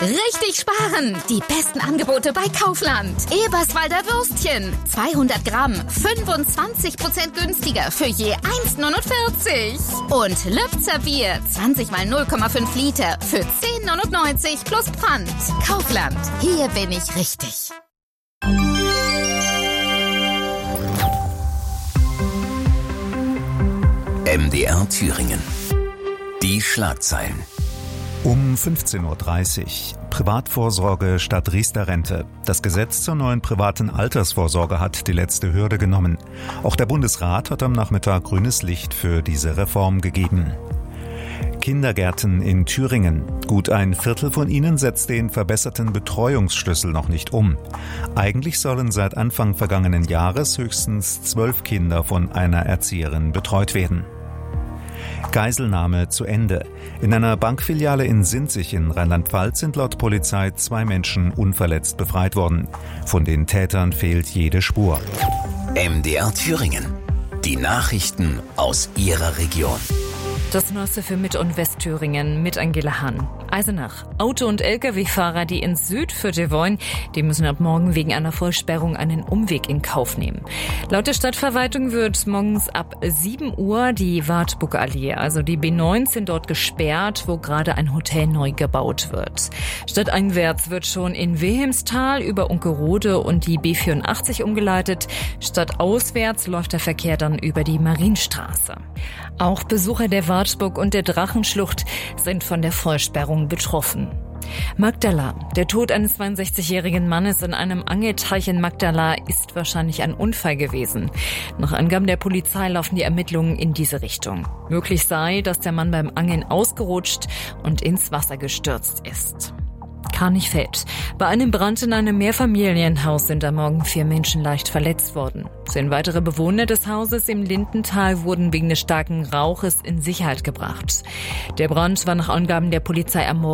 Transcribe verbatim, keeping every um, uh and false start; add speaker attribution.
Speaker 1: Richtig sparen! Die besten Angebote bei Kaufland. Eberswalder Würstchen. zweihundert Gramm. fünfundzwanzig Prozent günstiger für je eins neunundvierzig. Und Lübzer Bier. zwanzig mal null Komma fünf Liter für zehn neunundneunzig plus Pfand. Kaufland. Hier bin ich richtig.
Speaker 2: M D R Thüringen. Die Schlagzeilen.
Speaker 3: Um fünfzehn Uhr dreißig. Privatvorsorge statt Riester-Rente. Das Gesetz zur neuen privaten Altersvorsorge hat die letzte Hürde genommen. Auch der Bundesrat hat am Nachmittag grünes Licht für diese Reform gegeben. Kindergärten in Thüringen. Gut ein Viertel von ihnen setzt den verbesserten Betreuungsschlüssel noch nicht um. Eigentlich sollen seit Anfang vergangenen Jahres höchstens zwölf Kinder von einer Erzieherin betreut werden. Geiselnahme zu Ende. In einer Bankfiliale in Sinzig in Rheinland-Pfalz sind laut Polizei zwei Menschen unverletzt befreit worden. Von den Tätern fehlt jede Spur.
Speaker 2: M D R Thüringen. Die Nachrichten aus Ihrer Region.
Speaker 4: Das Neueste für Mitt- und Westthüringen mit Angela Hahn. Eisenach. Auto- und L K W-Fahrer, die ins Südviertel wollen, die müssen ab morgen wegen einer Vollsperrung einen Umweg in Kauf nehmen. Laut der Stadtverwaltung wird morgens ab sieben Uhr die Wartburger Allee, also die B neunzehn, dort gesperrt, wo gerade ein Hotel neu gebaut wird. Stadteinwärts wird schon in Wilhelmsthal über Unkerode und die B vierundachtzig umgeleitet. Stadtauswärts läuft der Verkehr dann über die Marienstraße. Auch Besucher der Wartburg und der Drachenschlucht sind von der Vollsperrung betroffen. Magdala. Der Tod eines zweiundsechzigjährigen Mannes in einem Angelteich in Magdala ist wahrscheinlich ein Unfall gewesen. Nach Angaben der Polizei laufen die Ermittlungen in diese Richtung. Möglich sei, dass der Mann beim Angeln ausgerutscht und ins Wasser gestürzt ist. Kranichfeld. Bei einem Brand in einem Mehrfamilienhaus sind am Morgen vier Menschen leicht verletzt worden. Zehn weitere Bewohner des Hauses im Lindental wurden wegen des starken Rauches in Sicherheit gebracht. Der Brand war nach Angaben der Polizei am Morgen